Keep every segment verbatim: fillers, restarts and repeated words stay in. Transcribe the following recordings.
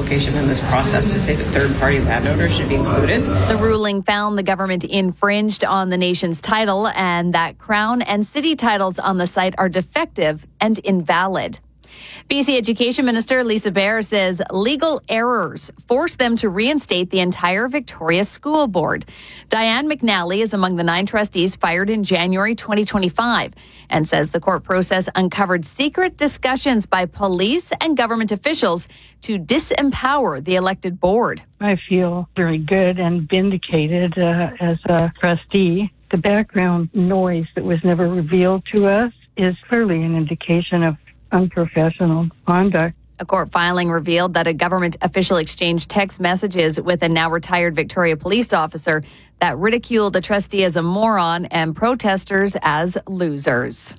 application in this process to say that third-party landowners should be included. The ruling found the government infringed on the nation's title and that Crown and city titles on the site are defective and invalid. B C Education Minister Lisa Bear says legal errors forced them to reinstate the entire Victoria School Board. Diane McNally is among the nine trustees fired in January twenty twenty-five and says the court process uncovered secret discussions by police and government officials to disempower the elected board. I feel very good and vindicated uh, as a trustee. The background noise that was never revealed to us is clearly an indication of unprofessional conduct. A court filing revealed that a government official exchanged text messages with a now retired Victoria police officer that ridiculed the trustee as a moron and protesters as losers.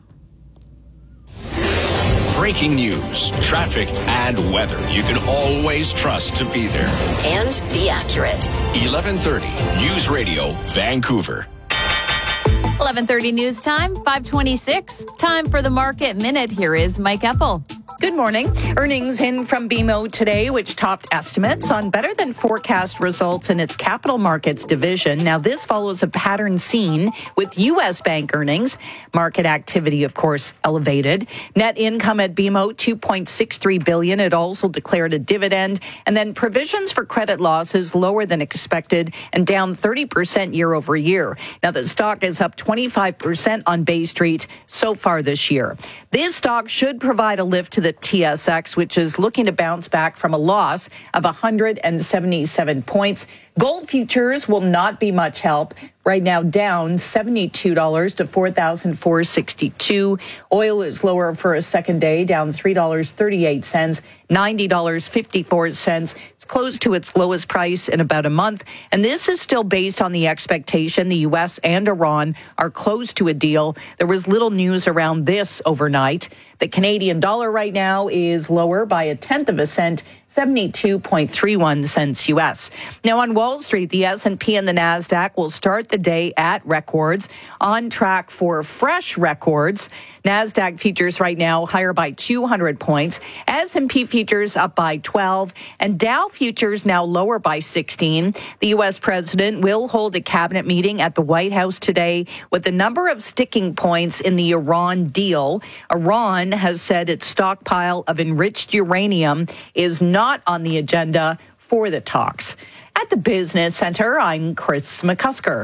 Breaking news, traffic, and weather you can always trust to be there. And be accurate. eleven thirty News Radio, Vancouver. eleven thirty news time, five twenty-six. Time for the Market Minute. Here is Mike Eppel. Good morning. Earnings in from B M O today, which topped estimates on better than forecast results in its capital markets division. Now, this follows a pattern seen with U S bank earnings. Market activity, of course, elevated. Net income at B M O, two point six three billion dollars. It also declared a dividend. And then provisions for credit losses lower than expected and down thirty percent year over year. Now, the stock is up twenty-five percent on Bay Street so far this year. This stock should provide a lift to the T S X, which is looking to bounce back from a loss of one hundred seventy-seven points. Gold futures will not be much help. Right now down seventy-two dollars to four thousand four hundred sixty-two dollars. Oil is lower for a second day, down three dollars and thirty-eight cents, ninety dollars and fifty-four cents. It's close to its lowest price in about a month. And this is still based on the expectation the U S and Iran are close to a deal. There was little news around this overnight. The Canadian dollar right now is lower by a tenth of a cent, seventy-two point three one cents U S. Now on Wall Street, the S and P and the NASDAQ will start the day at records, on track for fresh records. NASDAQ futures right now higher by two hundred points, S and P futures up by twelve, and Dow futures now lower by sixteen. The U S president will hold a cabinet meeting at the White House today with a number of sticking points in the Iran deal. Iran has said its stockpile of enriched uranium is not on the agenda for the talks. At the Business Center, I'm Chris McCusker.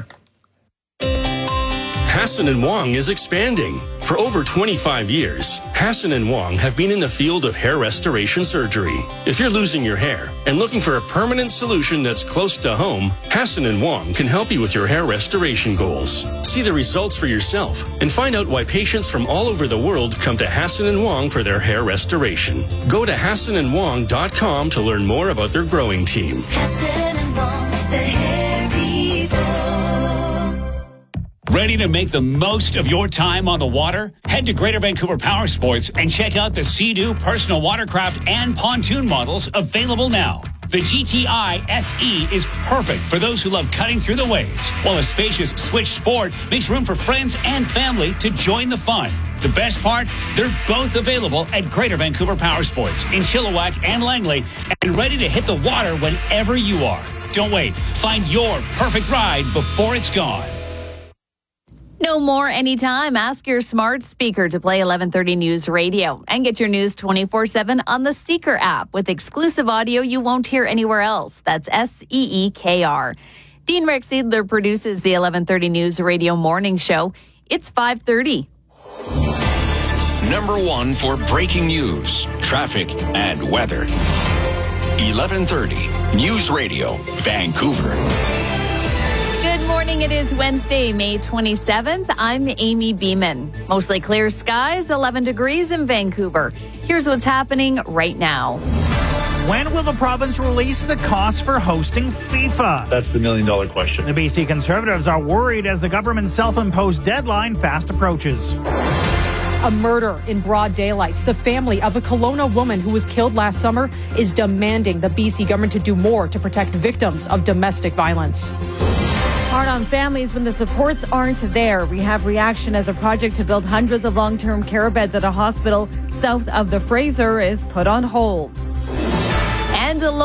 Hassan and Wong is expanding. For over twenty-five years, Hassan and Wong have been in the field of hair restoration surgery. If you're losing your hair and looking for a permanent solution that's close to home, Hassan and Wong can help you with your hair restoration goals. See the results for yourself and find out why patients from all over the world come to Hassan and Wong for their hair restoration. Go to hassan and wong dot com to learn more about their growing team. Hassan and Wong, the hair people. Ready to make the most of your time on the water? Head to Greater Vancouver Power Sports and check out the Sea-Doo personal watercraft and pontoon models available now. The G T I S E is perfect for those who love cutting through the waves, while a spacious Switch Sport makes room for friends and family to join the fun. The best part? They're both available at Greater Vancouver Power Sports in Chilliwack and Langley and ready to hit the water whenever you are. Don't wait. Find your perfect ride before it's gone. No more anytime. Ask your smart speaker to play eleven thirty News Radio and get your news twenty-four seven on the Seeker app with exclusive audio you won't hear anywhere else. That's S E E K R. Dean Rex Seidler produces the eleven thirty News Radio morning show. It's five thirty. Number one for breaking news, traffic, and weather. eleven thirty News Radio, Vancouver. Good morning. It is Wednesday, May twenty-seventh. I'm Amy Beeman. Mostly clear skies, eleven degrees in Vancouver. Here's what's happening right now. When will the province release the cost for hosting FIFA? That's the million dollar question. The B C Conservatives are worried as the government's self-imposed deadline fast approaches. A murder in broad daylight. The family of a Kelowna woman who was killed last summer is demanding the B C government to do more to protect victims of domestic violence. Hard on families when the supports aren't there. We have reaction as a project to build hundreds of long-term care beds at a hospital south of the Fraser is put on hold. And a